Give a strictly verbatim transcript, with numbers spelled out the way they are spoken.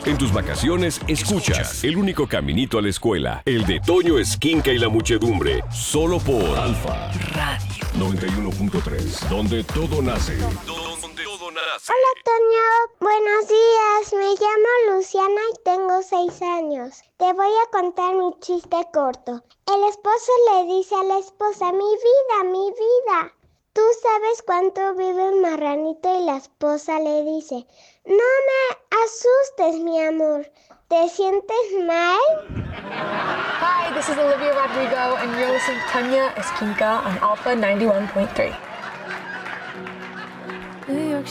En tus vacaciones, escuchas El único caminito a la escuela, el de Toño Esquinca y la muchedumbre, solo por Alfa Radio noventa y uno punto tres, donde todo nace. Donde todo nace. Hola, Toño. Buenos días. Me llamo Luciana y tengo seis años. Te voy a contar mi chiste corto. El esposo le dice a la esposa: mi vida, mi vida. ¿Tú sabes cuánto vive un marranito? Y la esposa le dice: no me asustes, mi amor. ¿Te sientes mal? Hi, this is Olivia Rodrigo, and you're listening to Tanya Esquinca on Alpha ninety-one point three.